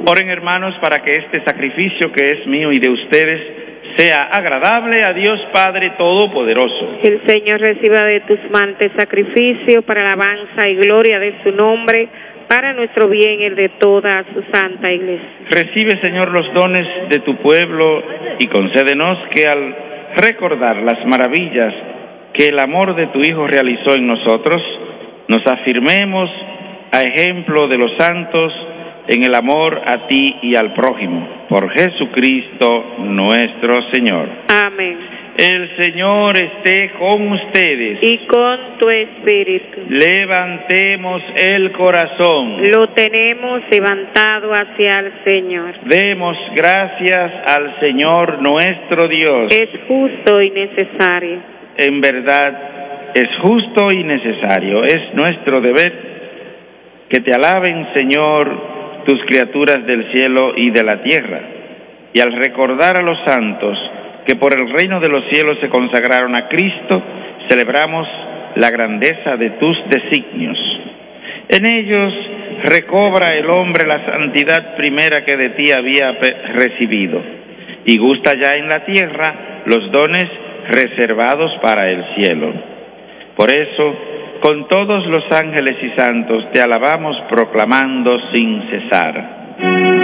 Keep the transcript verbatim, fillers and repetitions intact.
Oren, hermanos, para que este sacrificio que es mío y de ustedes sea agradable a Dios Padre Todopoderoso. El Señor reciba de tus manos este sacrificio para alabanza y gloria de su nombre, para nuestro bien y el de toda su santa iglesia. Recibe, Señor, los dones de tu pueblo y concédenos que al recordar las maravillas que el amor de tu Hijo realizó en nosotros, nos afirmemos a ejemplo de los santos en el amor a ti y al prójimo. Por Jesucristo nuestro Señor. Amén. El Señor esté con ustedes. Y con tu espíritu. Levantemos el corazón. Lo tenemos levantado hacia el Señor. Demos gracias al Señor nuestro Dios. Es justo y necesario. En verdad, es justo y necesario. Es nuestro deber que te alaben, Señor, tus criaturas del cielo y de la tierra. Y al recordar a los santos que por el reino de los cielos se consagraron a Cristo, celebramos la grandeza de tus designios. En ellos recobra el hombre la santidad primera que de ti había recibido, y gusta ya en la tierra los dones reservados para el cielo. Por eso, con todos los ángeles y santos te alabamos proclamando sin cesar.